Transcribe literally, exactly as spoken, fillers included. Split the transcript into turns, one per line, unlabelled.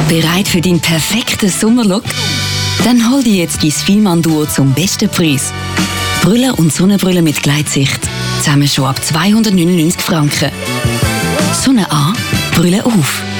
Bereit für deinen perfekten Sommerlook? Dann hol dir jetzt dein Fielmann-Duo zum besten Preis. Brille und Sonnenbrille mit Gleitsicht. Zusammen schon ab zweihundertneunundneunzig Franken. Sonne an, Brille auf.